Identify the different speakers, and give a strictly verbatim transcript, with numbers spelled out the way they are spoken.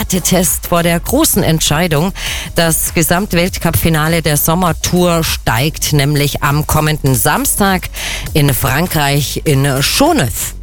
Speaker 1: Härtetest vor der großen Entscheidung. Das Gesamtweltcup-Finale der Sommertour steigt nämlich am kommenden Samstag in Frankreich in Chauneuf.